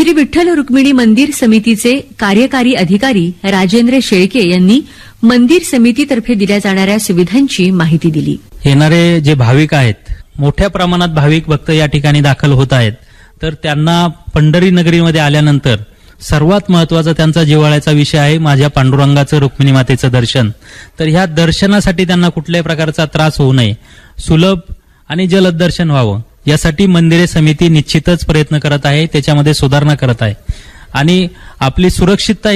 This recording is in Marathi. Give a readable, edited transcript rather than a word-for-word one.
श्री विठ्ठल रुक्मिणी मंदिर समितीचे कार्यकारी अधिकारी राजेंद्र शेळके यांनी मंदिर समितीतर्फे दिल्या जाणाऱ्या सुविधांची माहिती दिली. येणारे जे भाविक आहेत, मोठ्या प्रमाणात भाविक भक्त या ठिकाणी दाखल होत आहेत, तर त्यांना पंढरी नगरीमध्ये आल्यानंतर सर्वात महत्वाचा त्यांचा जिव्हाळ्याचा विषय आहे माझ्या पांडुरंगाचं रुक्मिणी मातेचं दर्शन. तर ह्या दर्शनासाठी त्यांना कुठल्याही प्रकारचा त्रास होऊ नये, सुलभ आणि जलद दर्शन व्हावं यासाठी मंदिरे समिती निश्चितच प्रयत्न करत आहे, त्याच्यामध्ये सुधारणा करत आहे आणि आपली सुरक्षितता